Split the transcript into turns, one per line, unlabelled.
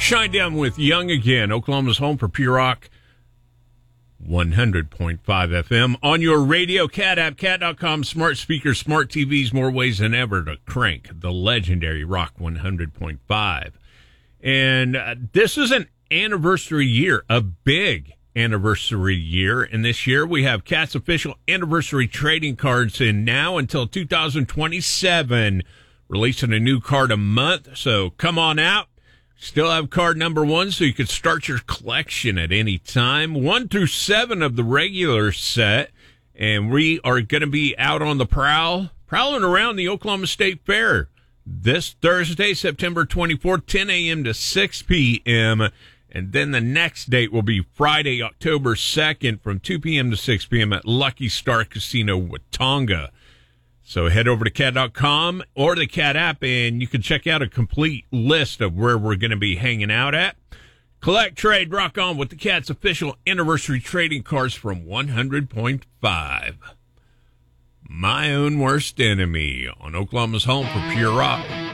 Shinedown with Young Again, Oklahoma's home for pure rock. 100.5 FM on your radio, Cat app, cat.com, smart speakers, smart TVs, more ways than ever to crank the legendary Rock 100.5. And this is an anniversary year, a big anniversary year. And this year we have Cat's official anniversary trading cards in now until 2027, releasing a new card a month. So come on out. Still have card number 1, so you can start your collection at any time. 1 through 7 of the regular set. And we are going to be out on the prowling around the Oklahoma State Fair this Thursday, September 24th, 10 a.m. to 6 p.m. And then the next date will be Friday, October 2nd from 2 p.m. to 6 p.m. at Lucky Star Casino, Watonga. So head over to cat.com or the Cat app, and you can check out a complete list of where we're going to be hanging out at. Collect, trade, rock on with the Cat's official anniversary trading cards from 100.5. My Own Worst Enemy on Oklahoma's home for pure rock.